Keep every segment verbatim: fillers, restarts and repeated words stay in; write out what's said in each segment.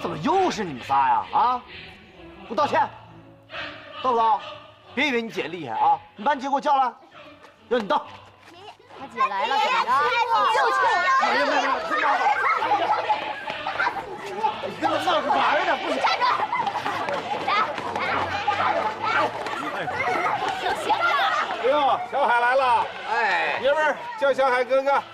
怎么又是你们仨呀？啊，给我道歉！豆子，别以为你姐厉害啊！你把你姐给我叫来，要你道。 他姐来了，怎么着？就去！ 哎呀妈呀！真闹！哎呀！你跟他闹着玩呢，不是？ 站住！行行了。 哎呦，小海来了！ 哎， 爷们儿叫小海哥哥。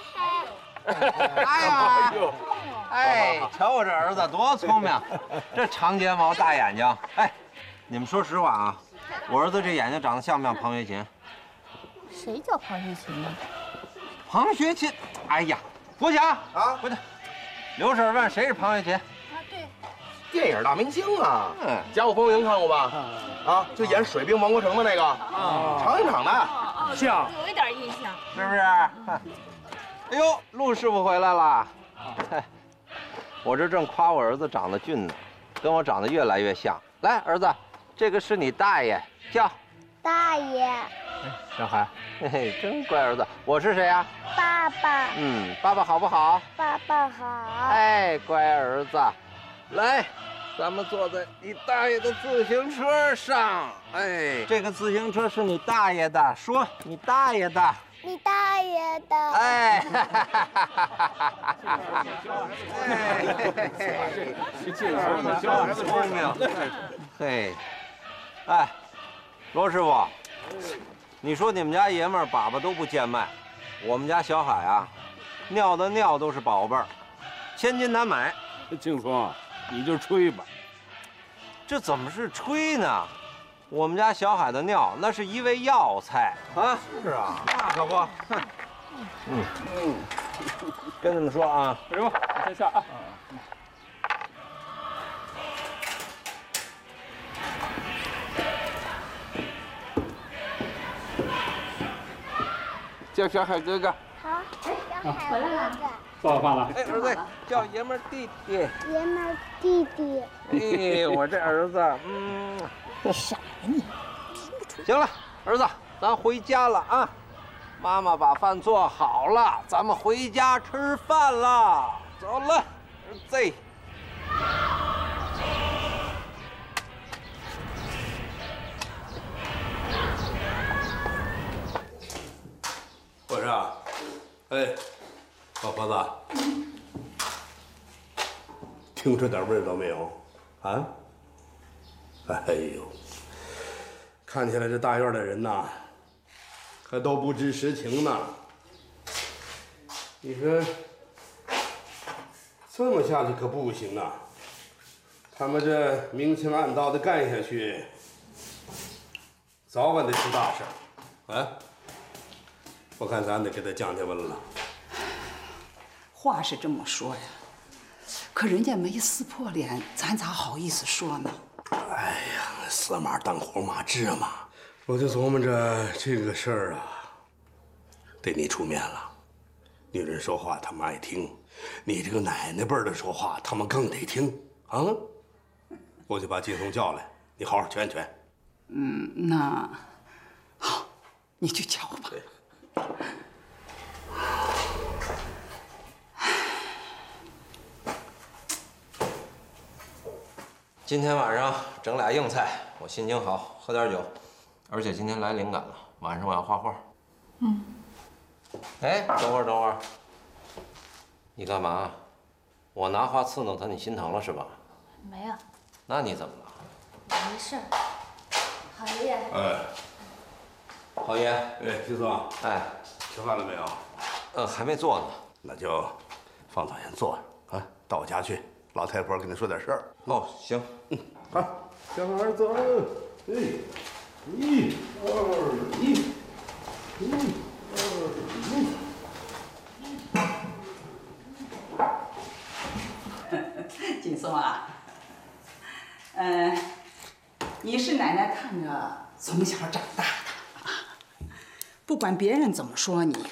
哎呀，哎，瞧我这儿子多聪明，这长睫毛大眼睛。哎，你们说实话啊，我儿子这眼睛长得像不像庞学勤？ 谁叫庞学勤呢？ 庞学勤，哎呀，国强啊，国强，刘婶问谁是庞学勤？ 啊，对， 电影大明星啊， 嗯， 《家有风云》看过吧？啊，就演水兵王国成的那个，啊，长影厂的， 像， 有一点印象， 是不是？哎呦，陆师傅回来了。嘿，我这正夸我儿子长得俊呢，跟我长得越来越像。来，儿子，这个是你大爷，叫大爷。 小海，嘿嘿，真乖儿子。我是谁呀？ 爸爸。 嗯，爸爸好不好？ 爸爸好。 哎，乖儿子，来，咱们坐在你大爷的自行车上。哎，这个自行车是你大爷的，说你大爷的。 你大爷的。 哎，儿子真聪明。嘿，哎，罗师傅，你说你们家爷们儿粑粑都不贱卖，我们家小海啊，尿的尿都是宝贝儿，千金难买。 庆松，你就吹吧。 这怎么是吹呢？我们家小海的尿那是一味药材啊！是啊，那可不。哼，嗯嗯，跟你们说啊， 师傅，先下啊。 叫小海哥哥。 好，小海哥哥。 做好饭了。 哎，儿子叫爷们儿弟弟。 爷们儿弟弟。 哎，我这儿子，嗯， 傻呀你，听不出。 行了，儿子，咱回家了啊。妈妈把饭做好了，咱们回家吃饭了。走了，儿子。 我说，哎，老婆子，听出点味道没有？啊？哎呦，看起来这大院的人呐，可都不知实情呢。你说这么下去可不行啊！他们这明枪暗刀的干下去，早晚得出大事儿啊！我看咱得给他降降温了。 话是这么说呀，可人家没撕破脸，咱咋好意思说呢？ 哎呀，死马当活马治嘛！我就琢磨着这个事儿啊，得你出面了。女人说话他们爱听，你这个奶奶辈儿的说话他们更得听啊！我就把金松叫来，你好好劝劝。 嗯，那好，你去瞧吧。 对。 今天晚上整俩硬菜，我心情好，喝点酒，而且今天来灵感了，晚上我要画画。嗯。哎，等会儿，等会儿，你干嘛？我拿花刺弄他，你心疼了是吧？ 没有。 那你怎么了？ 没事。好爷爷。 哎， 郝爷。 哎，金松。哎，吃饭了没有？ 呃，还没做呢。 那就放早先坐着啊，到我家去。老太婆跟你说点事儿。 哦，行。 嗯，好，小孩走。哎，一、二、一，一、 二、一。金松啊，嗯、呃，你是奶奶看着从小长大的啊，不管别人怎么说你，